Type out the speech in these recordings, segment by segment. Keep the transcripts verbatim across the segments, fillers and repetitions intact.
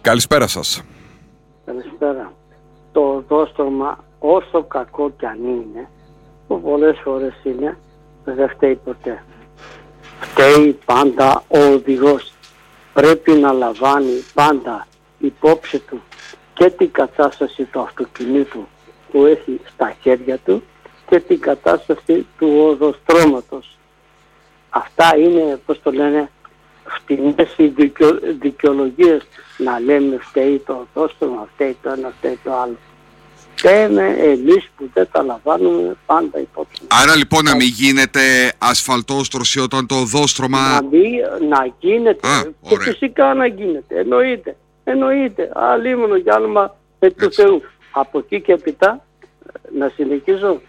Καλησπέρα σας. Καλησπέρα. Το οδόστρωμα, όσο κακό κι αν είναι, που πολλές φορές είναι, δεν φταίει ποτέ. Φταίει πάντα ο οδηγός. Πρέπει να λαμβάνει πάντα υπόψη του και την κατάσταση του αυτοκινήτου που έχει στα χέρια του και την κατάσταση του οδοστρώματος. Αυτά είναι, πώς το λένε, φτηνές οι δικαιο, δικαιολογίες, να λέμε φταίει το οδόστρωμα, φταίει το ένα, φταίει το άλλο. Φταίμε εμείς που δεν τα λαμβάνουμε πάντα υπόψη. Άρα λοιπόν να μην γίνεται ασφαλτόστρωση όταν το οδόστρωμα... Να, μην, να γίνεται. Α, και φυσικά να γίνεται. Εννοείται. Εννοείται. Αλλήμωνο κι άλμα με του Θεού. Από εκεί και έπειτα, να συνεχίσω.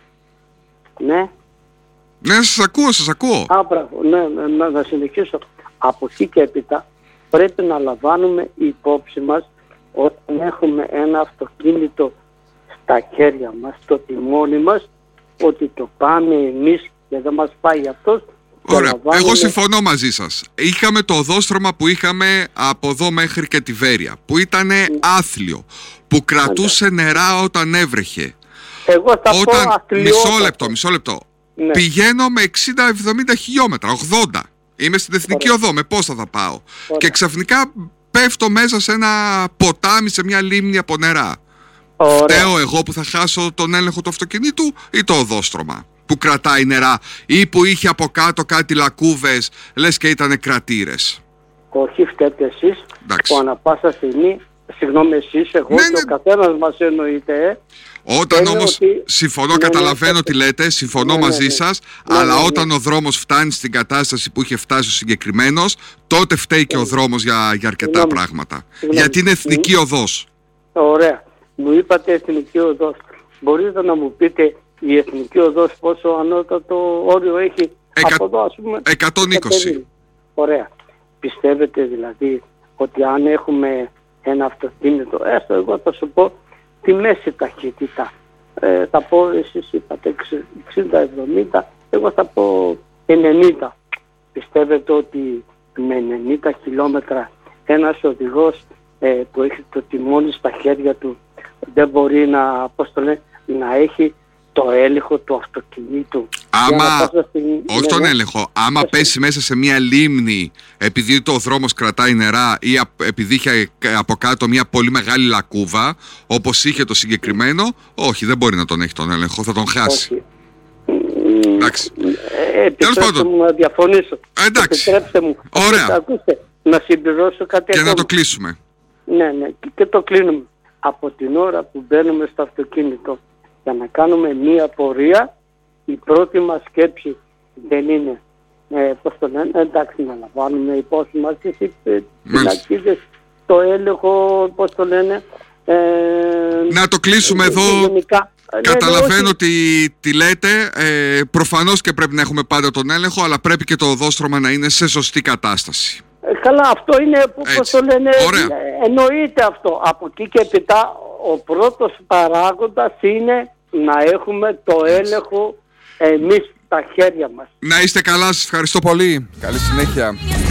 Ναι. Ναι, σας ακούω, σας ακούω. Α, μπράβο. Ναι, να, να συνεχίσω. Από εκεί και έπειτα πρέπει να λαμβάνουμε υπόψη μας όταν έχουμε ένα αυτοκίνητο στα χέρια μας, στο τιμόνι μας, ότι το πάμε εμείς και δεν μας πάει αυτός. Ωραία, λαμβάνουμε... εγώ συμφωνώ μαζί σας. Είχαμε το οδόστρωμα που είχαμε από εδώ μέχρι και τη Βέρεια, που ήταν άθλιο, που κρατούσε νερά όταν έβρεχε. Εγώ θα όταν... πω αθλιότατο. Μισό λεπτό, μισό λεπτό. Ναι. Πηγαίνω με εξήντα εβδομήντα χιλιόμετρα, ογδόντα. Είμαι στην Εθνική Ωραία. Οδό, με πόσα θα πάω. Ωραία. Και ξαφνικά πέφτω μέσα σε ένα ποτάμι, σε μια λίμνη από νερά. Ωραία. Φταίω εγώ που θα χάσω τον έλεγχο του αυτοκινήτου ή το οδόστρωμα που κρατάει νερά ή που είχε από κάτω κάτι λακκούβες, λες και ήτανε κρατήρες? Όχι, φταίτε εσείς. Εντάξει. Που ανα πάσα στιγμή, συγγνώμη εσείς, εγώ Ναι, και ναι. ο καθένας μας εννοείται, ε. Όταν Είναι όμως, ότι- συμφωνώ, Ναι, ναι, καταλαβαίνω ναι, τι λέτε, συμφωνώ ναι, ναι, μαζί ναι. σας, Ναι, αλλά ναι, ναι. όταν ο δρόμος φτάνει στην κατάσταση που είχε φτάσει ο συγκεκριμένος, τότε φταίει και ο δρόμος για, για αρκετά Συγγνώμη. πράγματα. Συγγνώμη. Γιατί είναι εθνική οδός. Ωραία. Μου είπατε εθνική οδός. Μπορείτε να μου πείτε η εθνική οδός πόσο ανώτατο όριο έχει? Εκα- Από εδώ, ας πούμε, εκατόν είκοσι. Ωραία. Πιστεύετε δηλαδή ότι αν έχουμε ένα αυτοκίνητο, έστω εγώ θα σου πω τη μέση ταχύτητα, ε, θα πω, εσείς είπατε εξήντα εβδομήντα, εγώ θα πω ενενήντα. Πιστεύετε ότι με ενενήντα χιλιόμετρα ένας οδηγός ε, που έχει το τιμόνι στα χέρια του δεν μπορεί να, πώς το λένε, να έχει το έλεγχο του αυτοκινήτου? Για να Άμα, πάσα στιγμή- όχι ναι, τον ναι. έλεγχο, άμα Πες. πέσει μέσα σε μια λίμνη επειδή το δρόμος κρατάει νερά ή α- επειδή είχε από κάτω μια πολύ μεγάλη λακκούβα, όπως είχε το συγκεκριμένο, όχι, δεν μπορεί να τον έχει τον έλεγχο, θα τον χάσει. Όχι. Εντάξει. Ε, επιτρέψτε πάντων. μου να διαφωνήσω. Ε, εντάξει. Επιτρέψτε μου. Ωραία. Ακούστε, ακούστε, να συμπληρώσω κάτι Και ακόμα. να το κλείσουμε. Ναι, ναι. Και, και το κλείνουμε. Από την ώρα που μπαίνουμε στο αυτοκίνητο για να κάνουμε μία πορεία, η πρώτη μας σκέψη δεν είναι, ε, πώς το λένε, εντάξει, να λαμβάνουμε υπόψη μας τις ε, Μάλιστα. πινακίδες, το έλεγχο, πώς το λένε. Ε, Να το κλείσουμε ε, εδώ. γενικά. Ναι, ναι, Καταλαβαίνω όχι. τι, τι λέτε. Ε, προφανώς και πρέπει να έχουμε πάντα τον έλεγχο, αλλά πρέπει και το οδόστρωμα να είναι σε σωστή κατάσταση. Ε, καλά, αυτό είναι που πώς Έτσι. το λένε, Ωραία. ε, εννοείται αυτό. Από εκεί και έπειτα ο πρώτος παράγοντας είναι να έχουμε το έλεγχο εμείς στα χέρια μας. Να είστε καλά, σας ευχαριστώ πολύ. Καλή συνέχεια.